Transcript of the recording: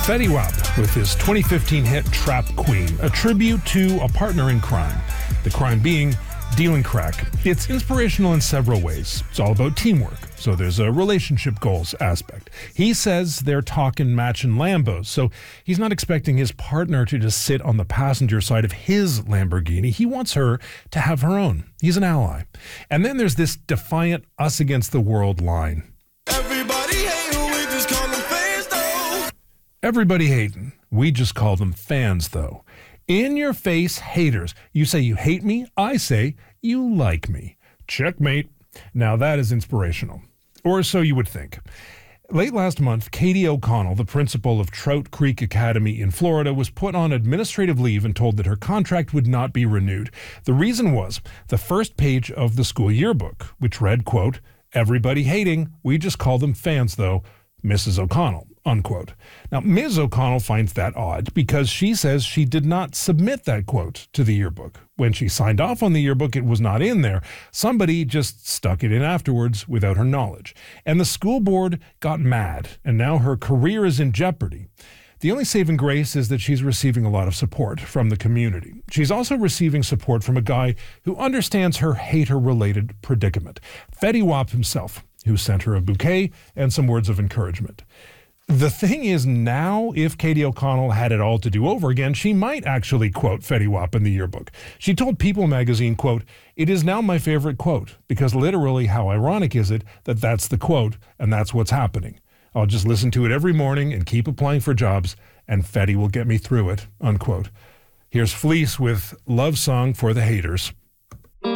Fetty Wap with his 2015 hit Trap Queen, a tribute to a partner in crime. The crime being dealing crack. It's inspirational in several ways. It's all about teamwork, so there's a relationship goals aspect. He says they're talking matching Lambos, so he's not expecting his partner to just sit on the passenger side of his Lamborghini. He wants her to have her own. He's an ally. And then there's this defiant us against the world line. Everybody hating, we just call them fans though. Everybody hating. We just call them fans, though. In your face haters. You say you hate me. I say you like me. Checkmate. Now that is inspirational. Or so you would think. Late last month, Katie O'Connell, the principal of Trout Creek Academy in Florida, was put on administrative leave and told that her contract would not be renewed. The reason was the first page of the school yearbook, which read, quote, "Everybody hating. We just call them fans, though. Mrs. O'Connell," unquote. Now, Ms. O'Connell finds that odd because she says she did not submit that quote to the yearbook. When she signed off on the yearbook, it was not in there. Somebody just stuck it in afterwards without her knowledge. And the school board got mad, and now her career is in jeopardy. The only saving grace is that she's receiving a lot of support from the community. She's also receiving support from a guy who understands her hater-related predicament, Fetty Wap himself, who sent her a bouquet and some words of encouragement. The thing is now, if Katie O'Connell had it all to do over again, she might actually quote Fetty Wap in the yearbook. She told People magazine, quote, "It is now my favorite quote, because literally how ironic is it that that's the quote and that's what's happening. I'll just listen to it every morning and keep applying for jobs, and Fetty will get me through it," unquote. Here's Fleece with Love Song for the Haters.